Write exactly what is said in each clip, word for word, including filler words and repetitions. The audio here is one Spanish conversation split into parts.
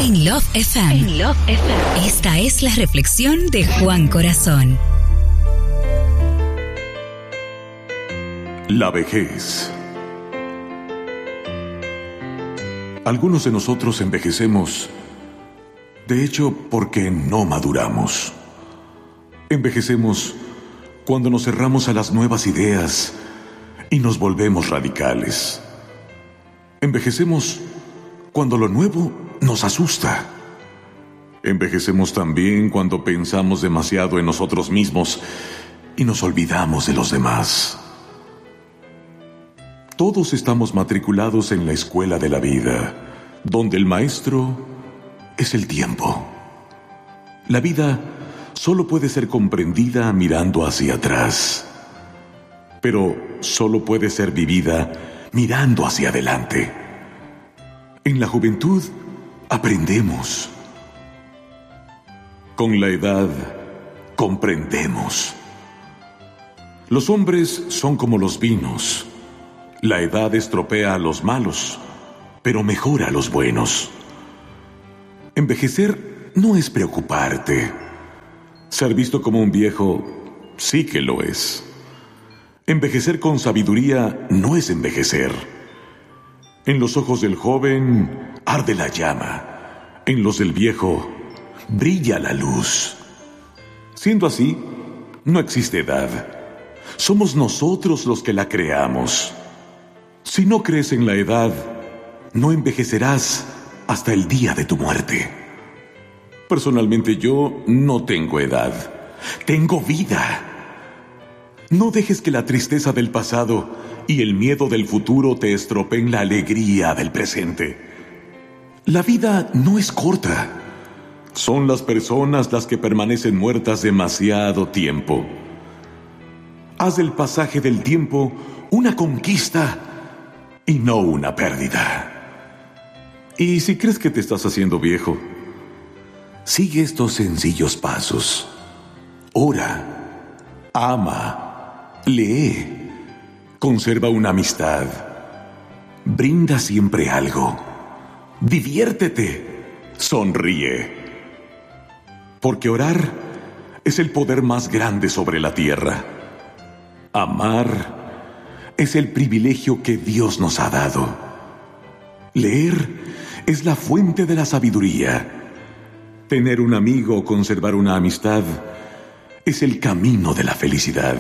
En Love F M. En Love F M. Esta es la reflexión de Juan Corazón. La vejez. Algunos de nosotros envejecemos, de hecho, porque no maduramos. Envejecemos cuando nos cerramos a las nuevas ideas y nos volvemos radicales. Envejecemos cuando lo nuevo nos asusta. Envejecemos también cuando pensamos demasiado en nosotros mismos y nos olvidamos de los demás. Todos estamos matriculados en la escuela de la vida, donde el maestro es el tiempo. La vida solo puede ser comprendida mirando hacia atrás, pero solo puede ser vivida mirando hacia adelante. En la juventud aprendemos. Con la edad comprendemos. Los hombres son como los vinos. La edad estropea a los malos, pero mejora a los buenos. Envejecer no es preocuparte. Ser visto como un viejo sí que lo es. Envejecer con sabiduría no es envejecer. En los ojos del joven arde la llama. En los del viejo brilla la luz. Siendo así, no existe edad. Somos nosotros los que la creamos. Si no crees en la edad, no envejecerás hasta el día de tu muerte. Personalmente yo no tengo edad. Tengo vida. No dejes que la tristeza del pasado y el miedo del futuro te estropeen la alegría del presente. La vida no es corta. Son las personas las que permanecen muertas demasiado tiempo. Haz del pasaje del tiempo una conquista y no una pérdida. Y si crees que te estás haciendo viejo, sigue estos sencillos pasos. Ora, ama, lee, conserva una amistad, brinda siempre algo, diviértete, sonríe. Porque orar es el poder más grande sobre la tierra. Amar es el privilegio que Dios nos ha dado. Leer es la fuente de la sabiduría. Tener un amigo o conservar una amistad es el camino de la felicidad.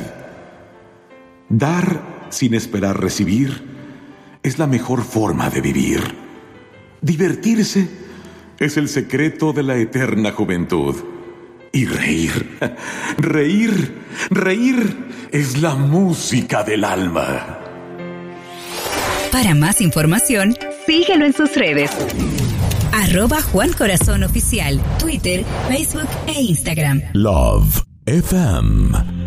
Dar sin esperar recibir es la mejor forma de vivir. Divertirse es el secreto de la eterna juventud. Y reír, reír, reír es la música del alma. Para más información, síguelo en sus redes. Arroba Juan Corazón Oficial, Twitter, Facebook e Instagram. Love F M.